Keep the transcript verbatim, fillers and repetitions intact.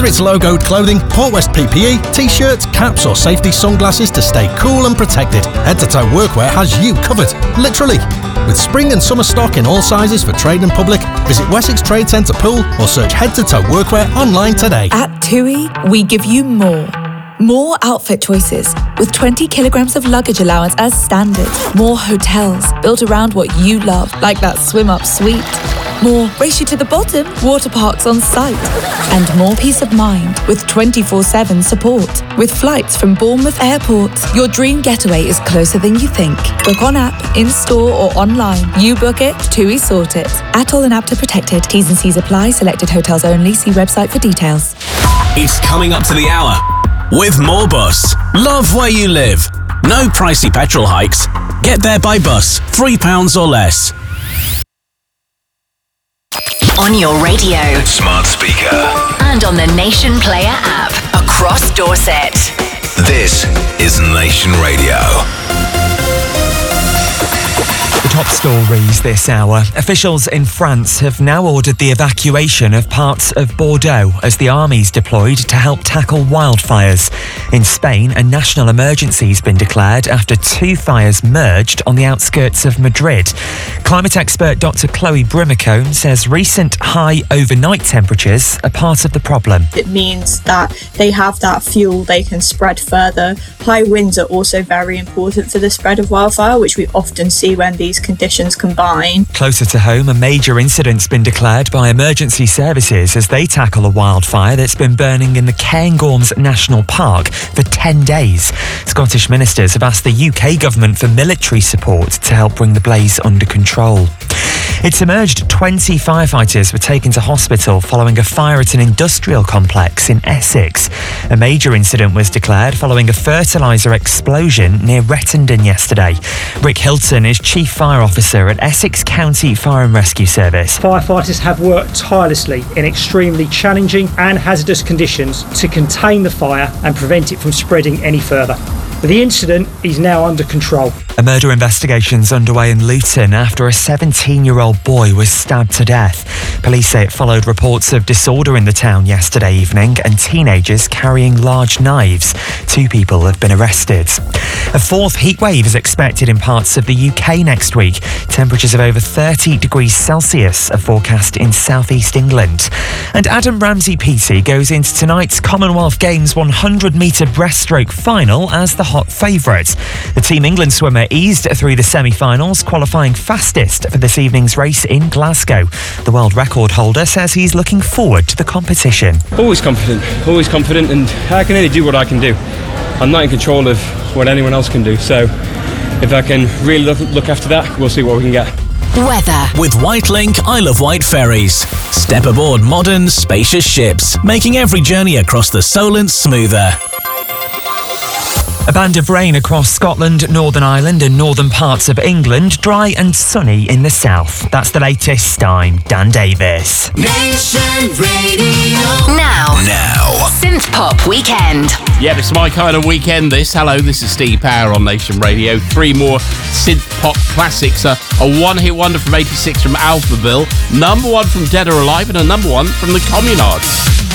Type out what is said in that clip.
it's logoed clothing, Port West P P E, t-shirts, caps or safety sunglasses to stay cool and protected, Head to Toe Workwear has you covered, literally. With spring and summer stock in all sizes for trade and public, visit Wessex Trade Centre Pool or search Head to Toe Workwear online today. At TUI, we give you more. More outfit choices, with twenty kilograms of luggage allowance as standard. More hotels, built around what you love, like that swim-up suite. More race you to the bottom, water parks on site. And more peace of mind, with twenty-four seven support. With flights from Bournemouth Airport, your dream getaway is closer than you think. Book on app, in-store or online. You book it, TUI sort it. Atoll and APTA protected. T's and C's apply. Selected hotels only. See website for details. It's coming up to the hour. With Moorbus. Love where you live. No pricey petrol hikes. Get there by bus. Three pounds or less. On your radio. Smart speaker. And on the Nation Player app. Across Dorset. This is Nation Radio. The top stories this hour. Officials in France have now ordered the evacuation of parts of Bordeaux as the army's deployed to help tackle wildfires. In Spain, a national emergency has been declared after two fires merged on the outskirts of Madrid. Climate expert Doctor Chloe Brimacombe says recent high overnight temperatures are part of the problem. It means that they have that fuel they can spread further. High winds are also very important for the spread of wildfire, which we often see when these conditions combine. Closer to home, a major incident's been declared by emergency services as they tackle a wildfire that's been burning in the Cairngorms National Park for ten days. Scottish ministers have asked the U K government for military support to help bring the blaze under control. It's emerged twenty firefighters were taken to hospital following a fire at an industrial complex in Essex. A major incident was declared following a fertiliser explosion near Rettendon yesterday. Rick Hilton is Chief Fire Officer at Essex County Fire and Rescue Service. Firefighters have worked tirelessly in extremely challenging and hazardous conditions to contain the fire and prevent it from spreading any further. The incident is now under control. A murder investigation's underway in Luton after a seventeen-year-old boy was stabbed to death. Police say it followed reports of disorder in the town yesterday evening and teenagers carrying large knives. Two people have been arrested. A fourth heatwave is expected in parts of the U K next week. Temperatures of over thirty degrees Celsius are forecast in southeast England. And Adam Ramsey-Peaty goes into tonight's Commonwealth Games one hundred metre breaststroke final as the hot favourite. The Team England swimmer eased through the semi-finals, qualifying fastest for this evening's race in Glasgow. The world record holder says he's looking forward to the competition. Always confident, always confident, and I can only do what I can do. I'm not in control of what anyone else can do, so if I can really look, look after that, we'll see what we can get. Weather. With Whitelink, I Love White Ferries. Step aboard modern, spacious ships, making every journey across the Solent smoother. A band of rain across Scotland, Northern Ireland and northern parts of England, dry and sunny in the south. That's the latest. I'm Dan Davis. Nation Radio. Now. Now. Synth Pop Weekend. Yeah, it's my kind of weekend, this. Hello, this is Steve Power on Nation Radio. Three more synth pop classics. Uh, a one-hit wonder from eighty-six from Alphaville, number one from Dead or Alive, and a number one from the Communards.